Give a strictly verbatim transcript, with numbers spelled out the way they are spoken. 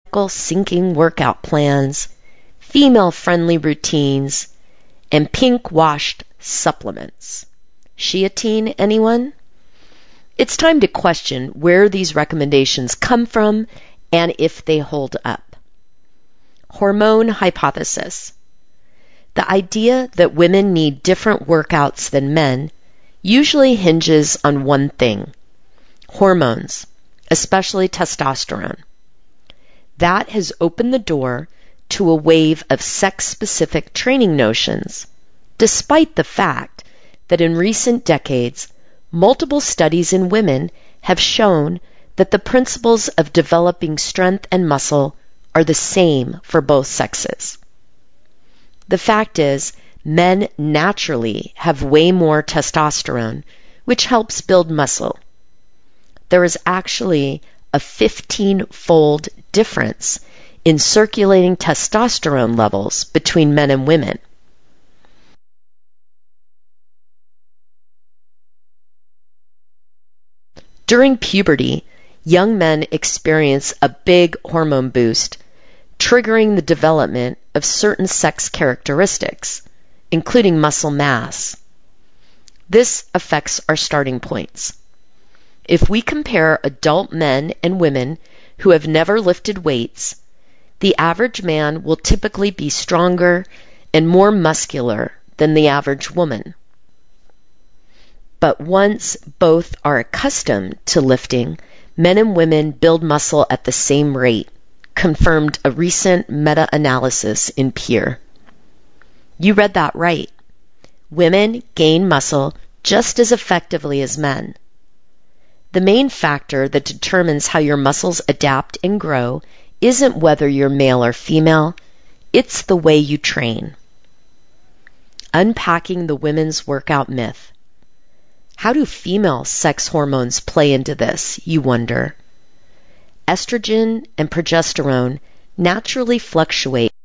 syncing workout plans, female-friendly routines, and pink-washed supplements. Sheatine, anyone? It's time to question where these recommendations come from and if they hold up. Hormone hypothesis. The idea that women need different workouts than men usually hinges on one thing: hormones, especially testosterone. That has opened the door to a wave of sex-specific training notions, despite the fact that in recent decades, multiple studies in women have shown that the principles of developing strength and muscle are the same for both sexes. The fact is, men naturally have way more testosterone, which helps build muscle. There is actually a fifteen-fold difference in circulating testosterone levels between men and women. During puberty, young men experience a big hormone boost, triggering the development of certain sex characteristics, including muscle mass. This affects our starting points. If we compare adult men and women who have never lifted weights, the average man will typically be stronger and more muscular than the average woman. But once both are accustomed to lifting, men and women build muscle at the same rate, confirmed a recent meta-analysis in Peer. You read that right. Women gain muscle just as effectively as men. The main factor that determines how your muscles adapt and grow isn't whether you're male or female, it's the way you train. Unpacking the women's workout myth. How do female sex hormones play into this, you wonder? Estrogen and progesterone naturally fluctuate